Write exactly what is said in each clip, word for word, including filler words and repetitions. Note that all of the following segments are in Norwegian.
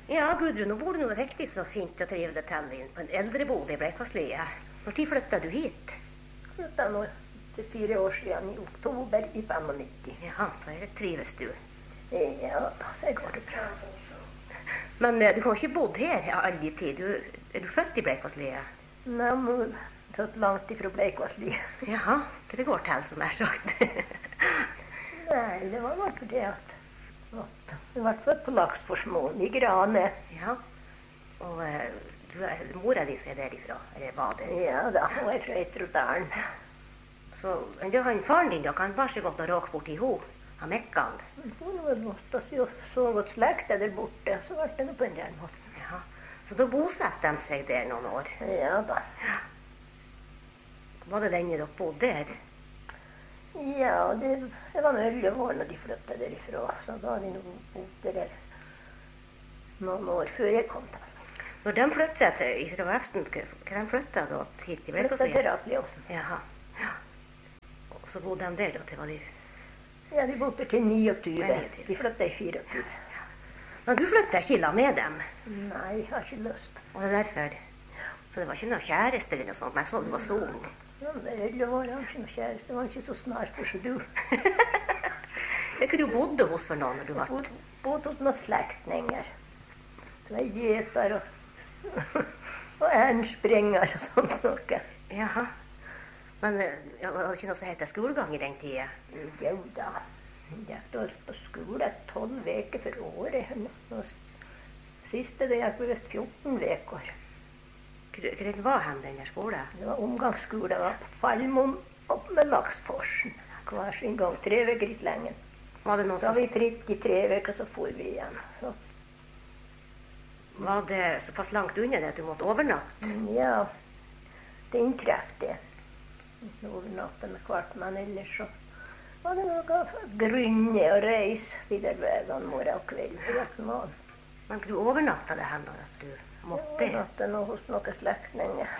Ja, Gudrun, nå bor du noe riktig så fint å trive deg til inn på en eldrebolig i Bleikvasslia. Når tid flyttet du hit? Flyttet nå til fire år siden i oktober i nittifem. Ja, så trives du. Ja, så går det bra. Men du har ikke bodd her all tid. Du, er du født i Bleikvasslia? Nei, men det er langt ifra Bleikvasslia. Jaha, hva det går til, som er sagt. Nei, det var nok det at du ble født på Laksforsmoen i Grane. Ja, og uh, du, mora di er derifra, eller var det? Ja da, hun er fra Etrodalen. Så da han faren din, da, kan bare så godt å råke bort i ho, av Mekkan. Hun var måtte så, så godt slekt der borte, så ble det på en del måte. Ja, så da bosatte de seg der noen år? Ja da. Ja. Var det lenge dere bodde der? Ja, det, det var noen elleve år når de flyttet derifra, så da hadde de noen bodd der noen år før jeg kom til. Når de flyttet fra Vefsn, hva de flyttet da hit til Bleikvasslia? Flyttet til Ratlåsen. Jaha, ja. Og så bodde de der da til var de? Ja, de bodde til niogtyve. De flyttet i fireogtyve. Ja. Men du flyttet ikke la med dem? Nei, jeg har ikke lyst. Og det er derfor? Så det var ikke noe kjæreste eller noe sånt, men så du var så ung? Ja, det er elleve år, jeg har ikke noe kjæreste. Det var ikke så snart for seg du. Det kunne du bodde hos for noen når du var? Jeg bodde, bodde hos noen slektninger. Det var gjeter og, og ærensprenger og sånt noe. Jaha. Men ja, var det ikke noe som heter skolegang i den tida? Jo da. Jeg gikk på skole tolv veker for året. Siste det gikk visst fjorten veker. Hva var han den der skolen? Det var omgangsskole. Det var på Falmon opp med Laksforsen. Hver sin gang. Tre veker i slengen. Var det noen så var vi fritt i tre veker, så for vi igjen. Så. Var det såpass langt unna det at du måtte overnatte? Ja, det inntrefte det. Overnatte med hvert, men ellers så var det noe grunne å reise de der veiene morgen og kveld. Det var men kunne du overnatte det hen da at du måtte? Jeg overnatte nå hos noen slektninger.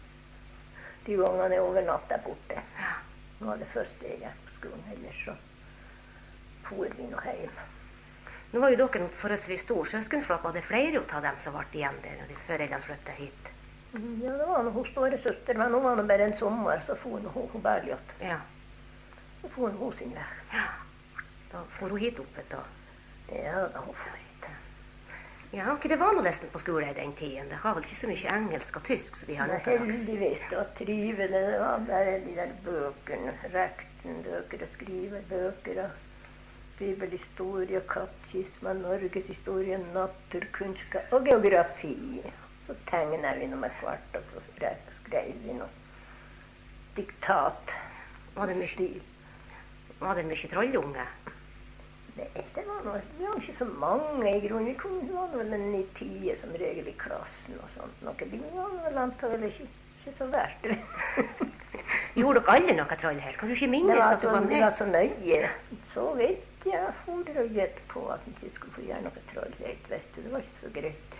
De gangene jeg overnatte borte. Ja. Nå var det første jeg gikk på skolen, ellers så for vi nå hjem. Nå var jo dere en forholdsvis stor søskenflokk. Var det flere av dem som ble igjen der når de foreldrene flyttet hit? Ja, det var noe hos våre søster, men nå var det bare en sommer, så for hun hun Bergljot. Ja. Så for hun sin vei. Ja. Da for hun hit oppe da? Ja, da hun for hit. Ja, ikke det var noe nesten på skolen i den tiden. Det har vel ikke så mye engelsk og tysk, så de har noe til dags. Heldigvis, det var trivelig. Det var bare de der bøkene, rektenbøker og skrivebøker og bibelhistorie, katekisme, norgeshistorie, naturkunnskap og geografi. Så tegnet vi noe med hvert, og så skrev vi noe diktat. Var det mye, var det mye trollunge? Nei, det var noe, vi var ikke så mange i grunnen. Vi kom, det var vel en i tide som regel i klassen og sånt. Noe. Vi var vel antagelig ikke, ikke så verst. Gjorde dere alle noe troll her? Kan du ikke minnes at du var med? Det var så nøye. Så vet jeg, for å gjette på at vi ikke skulle få gjøre noe troll. Vet du, det var ikke så greit.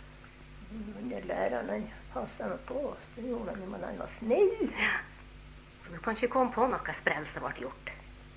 Men læreren, han passet noe på oss. Det gjorde han, men han var snill. Ja. Så du kan ikke komme på noe sprell som ble gjort?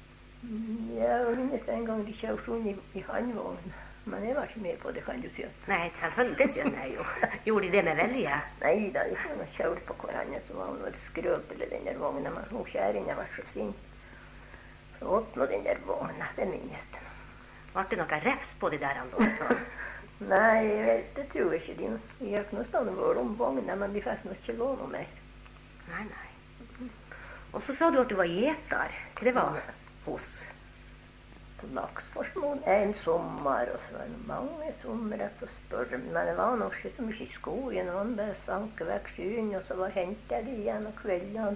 Ja, og minnes en gang de kjørte rundt i, i handvognen. Men jeg var ikke med på det, kan du si. Nei, selvfølgelig, det skjønner jeg jo. Gjorde de det med vilje? Nei da, de kunne kjøre på hverandre, så var hun vel skrøpelig den der vognen. Men hun kjæringen var så sint. Så åt nå den der vognen, det minnes det. Var det noe refs på de der andre også? Nei, jeg vet, det tror jeg ikke. De, de gikk noe stedet vår om vognen, men de fikk nå ikke lov noe mer. Nei, nei. Og så sa du at du var gjeter. Hva det var hos? På Laksforsmoen en sommer, og så var det mange somre på spørre. Men det var nok ikke så mye i skogen. Man bare sank vekk skyen, og så var hentet de igjen av kveldene.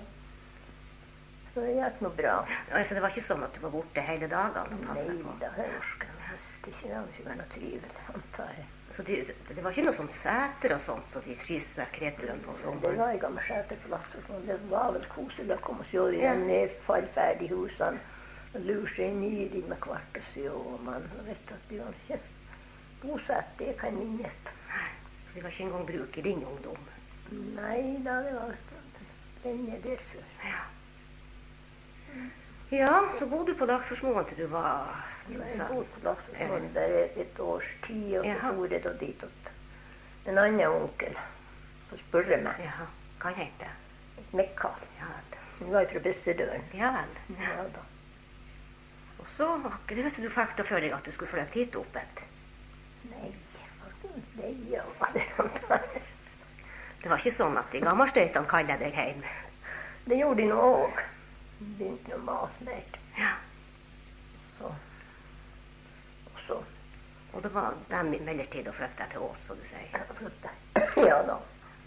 Så det gikk noe bra. Altså, det var ikke sånn at du var borte hele dagen? Nei da, jeg orsker helst ikke. Det var ikke noe trivelig, antar jeg. Så det, det var ikke noe sånn sæter og sånt, så de skysset kreturene på sommeren? Det var ikke med sæter på Laksforsmoen. Det var vel koselig å komme og se de ja. Nedfallferdige husene. Og lure seg inn i de med hvert og se, og man vet at de var ikke bosatt, det kan minnes. Så det var ikke engang bruk i din ungdom? Nei da, det var lenge der før. Ja. Ja, så bodde du på Laksforsmoen til du var Jeg bodde på Laksforsmoen bare et års tid, og så for jeg da dit til en annen onkel som spurte meg. Jaha, hva heter det? Mikael. Ja, Han var fra Bessedøren. ja vel. Ja da. Og så var ikke det så du fikk da for deg at du skulle flytte hit opp et. Nei, nei, ja, hva det var. Det var ikke sånn at de gammelstøytene kalte deg hjem. Det gjorde de nå òg. Begynte å mase mer. Ja. Så. Og så. Og det var dem i mellomtid å flytte til Ås, som du sier. Jeg flyttet. Ja da.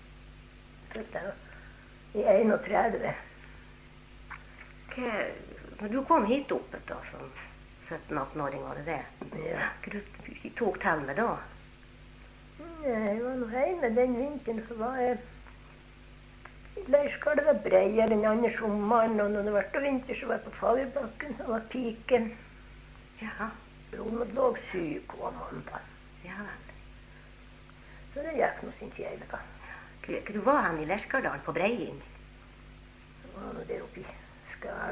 Flyttet i enogtredve. Hva, når du kom hit opp da, som sytten-atten-åring, var det det? Ja. Hva du tok til med da? Jeg var nå hjemme den vinteren, så var jeg i Leirskall. Det var breiere enn andre sommeren, og når det ble vinter, så var jeg på Fagerbakken. Det var piken. Ja. Hun lå syk og mandag. Ja vel. Så det gikk nå sin kjele da. Hva du var han i Lerskardalen på Breiing? Det var nå der oppe i Skar.